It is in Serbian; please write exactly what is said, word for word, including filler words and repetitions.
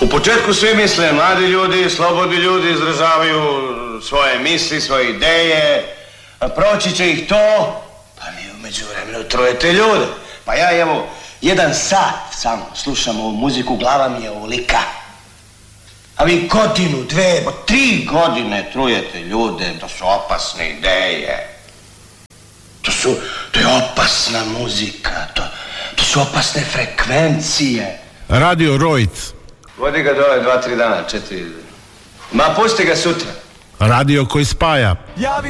U početku svi misle, mladi ljudi, slobodni ljudi izražavaju svoje misli, svoje ideje, a proći će ih to, pa mi u međuvremenu trujete ljude. Pa ja evo, jedan sat samo slušam ovu muziku, glava mi je ovolika. A vi godinu, dve, tri godine trujete ljude, to su opasne ideje. To su, to je opasna muzika, to, to su opasne frekvencije. Radio Rojc. Vodi ga dole dva, tri dana, četiri. Ma pusti ga sutra. Radio koji spaja. Javi